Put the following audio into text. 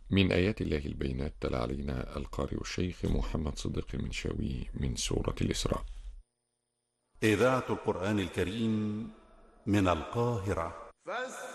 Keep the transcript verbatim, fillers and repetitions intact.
من آيات الله البينات تلا علينا القارئ الشيخ محمد صديق المنشاوي من سورة الإسراء. إذاعة القرآن الكريم من القاهرة.